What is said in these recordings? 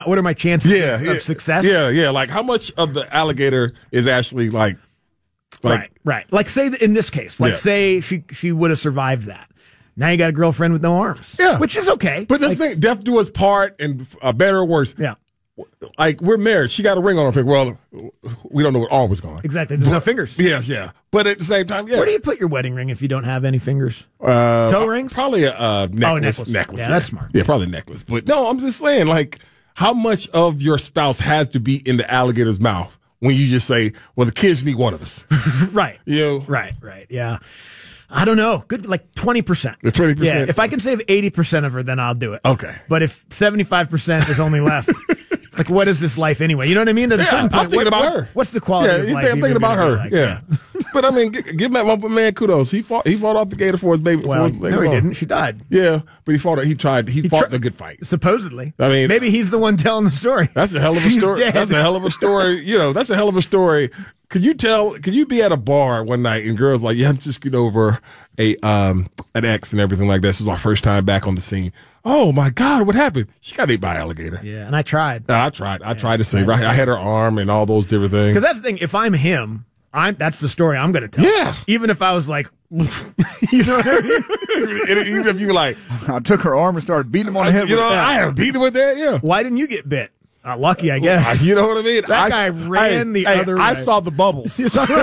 what are my chances of success? Yeah. Like, how much of the alligator is actually like right. Like, say in this case, say she would have survived that. Now you got a girlfriend with no arms. Yeah. Which is okay. But this thing, death do us part, and better or worse. Yeah. Like, we're married. She got a ring on her finger. Well, we don't know what arm was going. Exactly. There's no fingers. Yeah. But at the same time, Where do you put your wedding ring if you don't have any fingers? Toe rings? Probably a necklace. Necklace. Yeah, that's smart. Yeah, probably a necklace. But no, I'm just saying, like, how much of your spouse has to be in the alligator's mouth when you just say, well, the kids need one of us? Right. Right. Yeah. I don't know. Good, like 20%. The 20%? Yeah. If I can save 80% of her, then I'll do it. Okay. But if 75% is only left, like, what is this life anyway? You know what I mean? At a certain point, I'm thinking about her. What's the quality of life? I'm thinking about her. Like, yeah. But I mean, give my man kudos. He fought off the gator for his baby. Well, no, he didn't. She died. Yeah, but he fought the good fight. Supposedly. I mean, maybe he's the one telling the story. That's a hell of a story. Dead. That's a hell of a story. That's a hell of a story. Could you be at a bar one night and girls like, yeah, I'm just getting over an ex and everything like that. This is my first time back on the scene. Oh my God, what happened? She got ate by an alligator. Yeah, and I tried. I tried to save her. I had her arm and all those different things. Because that's the thing. If I'm him, that's the story I'm going to tell. Yeah. Even if I was like, you know what I mean? Even if you like, I took her arm and started beating him on the head. I have beaten him with that. Yeah. Why didn't you get bit? Lucky, I guess. You know what I mean? That guy ran the other way. I saw the bubbles.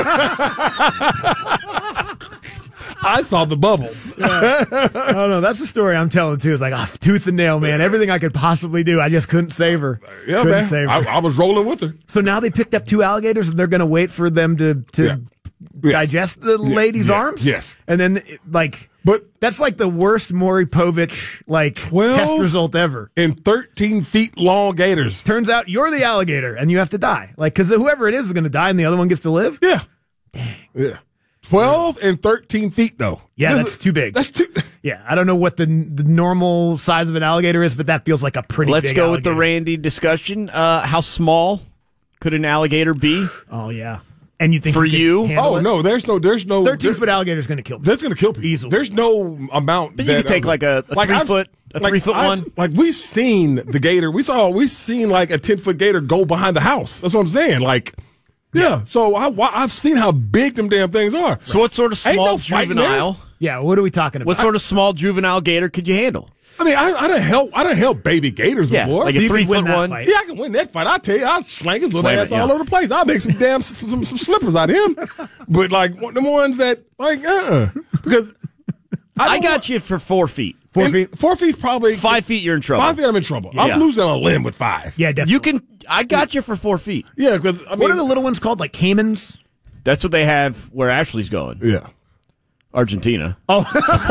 I saw the bubbles. Yeah. Oh, no, that's the story I'm telling, too. It's like, tooth and nail, man. Everything I could possibly do. I just couldn't save her. Yeah, couldn't man. Save her. I was rolling with her. So now they picked up 2 alligators, and they're going to wait for them to digest the lady's arms? Yes. And then, but that's like the worst Maury Povich, test result ever. In 13 feet long gators. Turns out you're the alligator, and you have to die. Because whoever it is going to die, and the other one gets to live? Yeah. Dang. Yeah. 12 and 13 feet, though. Yeah, that's too big. That's too. Yeah, I don't know what the normal size of an alligator is, but that feels like a pretty Let's big go alligator. with the Randy discussion. How small could an alligator be? Oh, yeah. And you think for you? Oh, no, there's no 13-foot alligator is going to kill people. That's going to kill people. Easily. There's no amount. But you could take like a 3-foot one. Like, we've seen the gator. We've seen like a 10-foot gator go behind the house. That's what I'm saying. Like, yeah. So I've seen how big them damn things are. So what sort of small juvenile? Yeah. What are we talking about? What sort of small juvenile gator could you handle? I mean, I done helped baby gators before. Like a 3-foot one. Fight. Yeah, I can win that fight. I tell you, I'll slang his little ass all over the place. I'll make some damn some slippers out of him. But like the ones that because I got you for 4 feet. 4 feet. 4 feet's probably 5 feet. You're in trouble. 5 feet, I'm in trouble. Yeah. I'm losing a limb with 5. Yeah, definitely. You can. I got you for 4 feet. Yeah, because I mean, what are the little ones called? Like caimans? That's what they have where Ashley's going. Yeah. Argentina. Oh,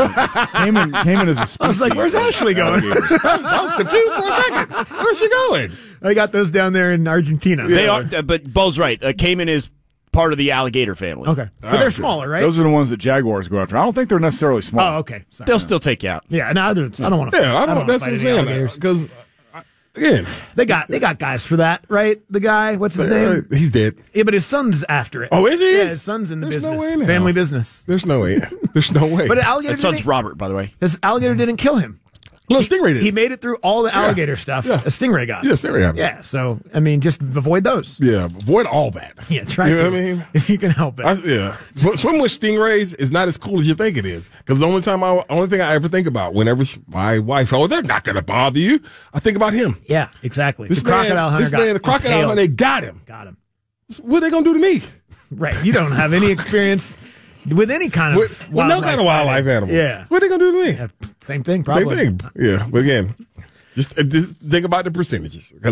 Cayman is a species. I was like, where's Ashley going? I was confused for a second. Where's she going? I got those down there in Argentina. They are, but Bo's right. Cayman is part of the alligator family. Okay, but they're smaller, right? Those are the ones that jaguars go after. I don't think they're necessarily small. Oh, okay. Sorry. They'll still take you out. Yeah, no, I don't want to. Yeah, I don't. That's what I'm saying. Because again, they got guys for that, right? The guy, what's his name? He's dead. Yeah, but his son's after it. Oh, is he? Yeah, his son's in the There's no business, way in hell. family business. There's no way. There's no way. But alligator, His son's Robert, by the way. His alligator didn't kill him. No, Stingray did. He made it through all the alligator stuff. Yeah. A stingray got. Yeah, Stingray got. Yeah, so I mean, just avoid those. Yeah, avoid all that. Yeah, try You to. know what I mean? If you can help it. Yeah, but swimming with stingrays is not as cool as you think it is. Because the only thing I ever think about whenever my wife, they're not going to bother you. I think about him. Yeah, exactly. This the crocodile hunter the crocodile impaled. hunter, they got him. Got him. What are they going to do to me? Right. You don't have any experience with any kind of With no kind of wildlife animal. Yeah. What are they going to do to me? Yeah, same thing, probably. Same thing. Yeah, but again, just think about the percentages. Because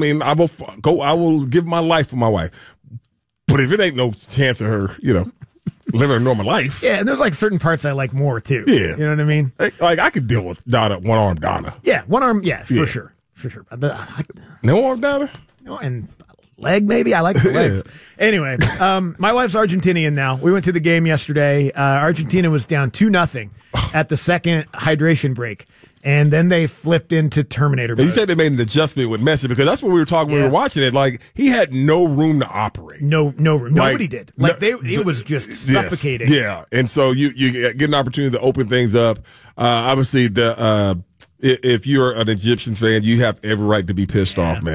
I will give my life for my wife. But if it ain't no chance of her, living a normal life. Yeah, and there's like certain parts I like more too. Yeah. You know what I mean? Like I could deal with Donna, one-armed Donna. Yeah, one arm, for sure. For sure. No-armed Donna? And leg, maybe? I like the legs. Anyway, my wife's Argentinian now. We went to the game yesterday. Argentina was down 2-0 at the second hydration break. And then they flipped into Terminator mode. You said they made an adjustment with Messi because that's what we were talking when we were watching it. Like, he had no room to operate. No room. Nobody did. It was just suffocating. Yeah. And so you get an opportunity to open things up. Obviously, the If you're an Egyptian fan, you have every right to be pissed off, man.